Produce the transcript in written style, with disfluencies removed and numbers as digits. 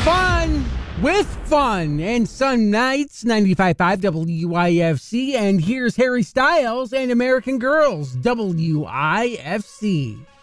Fun with fun and Sun Nights 95.5 WIFC. And here's Harry Styles and American Girls WIFC.